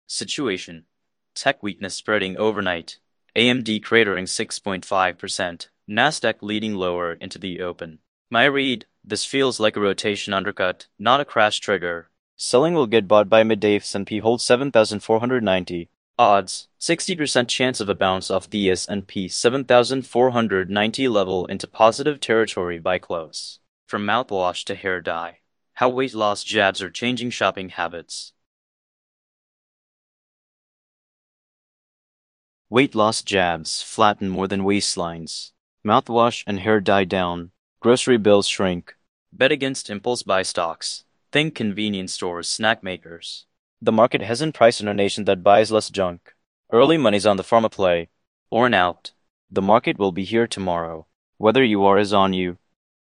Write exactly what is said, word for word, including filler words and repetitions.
Situation. Tech weakness spreading overnight. A M D cratering six point five percent. Nasdaq leading lower into the open. My read, this feels like a rotation undercut, not a crash trigger. Selling will get bought by midday if S and P holds seven thousand four hundred ninety. Odds, sixty percent chance of a bounce off the S and P seven thousand four hundred ninety level into positive territory by close. From mouthwash to hair dye. How weight loss jabs are changing shopping habits. Weight loss jabs flatten more than waistlines. Mouthwash and hair dye down. Grocery bills shrink. Bet against impulse buy stocks. Think convenience stores, snack makers. The market hasn't priced in a nation that buys less junk. Early money's on the pharma play. Or an out. The market will be here tomorrow. Whether you are is on you.